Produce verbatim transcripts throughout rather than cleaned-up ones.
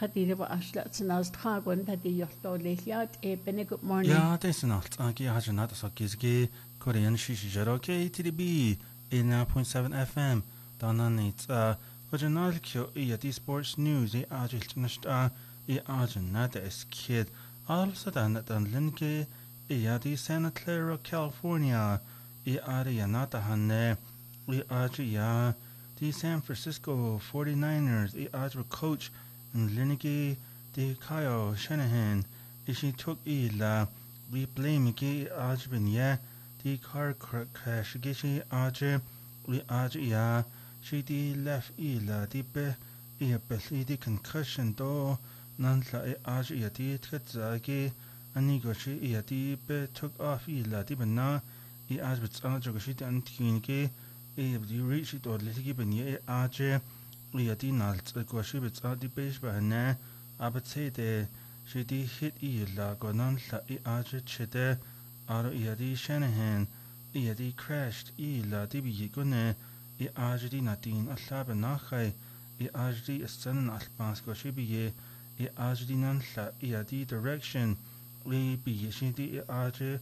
Khadira wa ashla tsanas thagon tadi yohto lehliat e bene good morning. Ja, det är snart. Aki har nat så kiski Korean shishi jaro ke T D B eighty nine point seven F M. Dananit uh Kojanal kyo i at sports news e ajil tnashta e ajin nat es kid. Also dan dan linke e at Santa Clara, California. E ari nata hanne e aji ya the San Francisco forty-niners e ajra coach and linke de Kyle Shanahan. She took ila we blame ge ajbin ya the car crash ge she aj we aj ya she di left ila di be e be di concussion do nan la e aj ya di tza ge ani go she ya di be took off ila di bana e aj bit aj go she dan tin ge e di reach it or ligi ben ye aj we ya di nal go she bit di be ba na abat say de she di hit ila gonan la I aje chede aro iadi Shanahan iadi crashed ila di bi gune I aje di nadin aslaba nachai I aje di asan alpans go she bi I aje di nan la iadi direction we bi she di I aje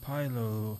pilo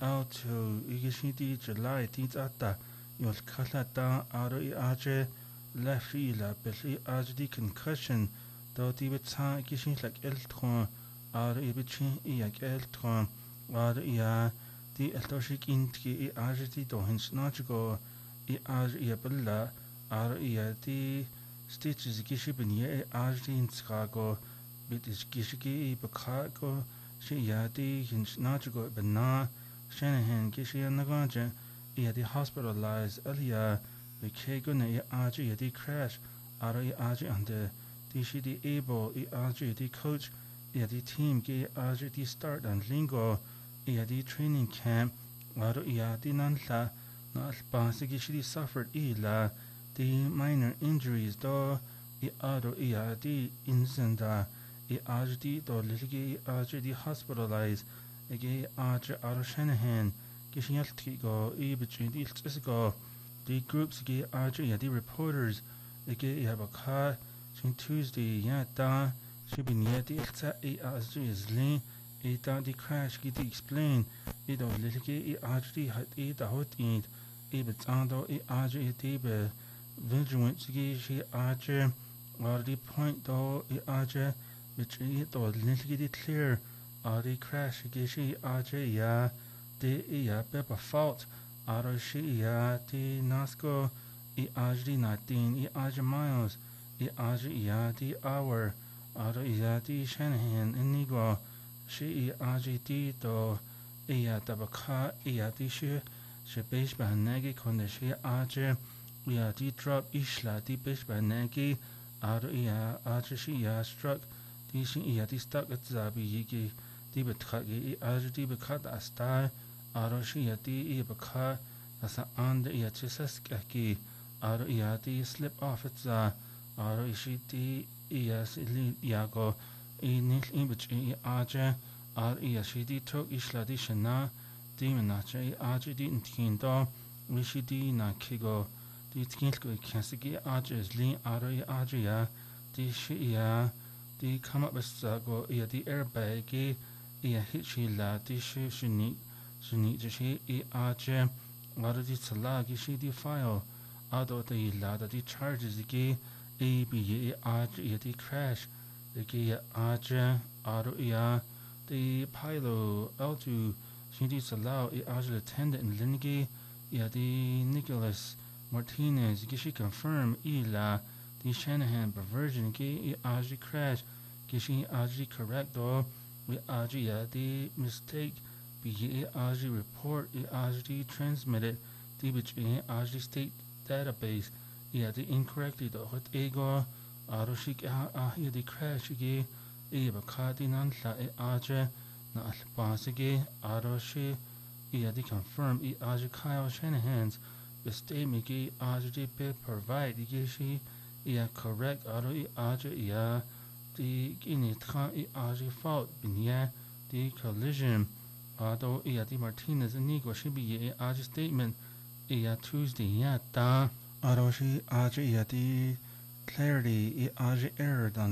auto I she di July tit ata yol khalata aro I aje left ila bi I aje di concussion do di betsa gishin like eltron ar ibichin iak eltron ar ia di eltoshik inti I ajti do hins nachigo I aj ia bella ar ia di stitches gishibin ye ajti in Chicago bit is gishiki bakago shi ia di hins nachigo bena Shanahan gishi nagaja ia di hospitalized alia the keguna I aj ia di crash ar I aj ande di she di able I aj di coach I di team ge aj di start and lingo I di training camp aro I di nan la na alpasi ge she di suffered ila di minor injuries do I aro I di inzenda I aj di do lilge I aj di hospitalized ge aj aro Shanahan ge she yalti go I between di go di groups ge aj I di reporters ge I baka Sin Tuesday ya da should be near the extra eight hours is lean a da the crash get explain it of little I actually had eight a hot eat a bit ando a aj a table vigilant she aj or the point do a aj which it or little get clear or the crash get she aj ya de ya pepper fault or she ya the nasco I aj the nineteen I aj miles I aj ia di hour aro ia di Shanahan inigo she I aj di do ia tabaka ia di she she base ba nagi konde she aj ia di drop ishla di base ba nagi aro ia aj she ia struck di she ia di stuck at zabi yigi di betragi I aj di bekat asta aro she ia di ia baka asa and ia chisas kaki aro ia di slip off at za aro ishi di iya sili yago I nil imbichi I aje ar iya shi di tok ishla di shana di menache I aje di intikin do ishi di na kigo di tikin ko kiasigi aje zli aro I aje ya di shi iya di come up with go iya di airbag iya hit shi la di shi shini shini shi I aje aro di tsalagi shi di file ado di la di charges gi A B I aj ia di crash the ge aj aro ia the pilo altu she di salau I aj attendant in linge ia di Nicholas Martinez ge she confirm ila di Shanahan perversion ge I aj crash ge she aj correct do we aj ia di mistake be aj report I aj di transmitted di which aj state database ia di incorrectly do hot ego aro shik a ia di crash ge e ba khadi nan la e aje na alpas ge aro she ia di confirm I aje Kyle Shanahan's the statement ge aje di pe provide ge she ia correct aro I aje ia di ini tra I aje fault binia di collision ado ia di Martinez inigo she be I aje statement ia Tuesday ya ta Aroshi aj ia di clarity I aj error dan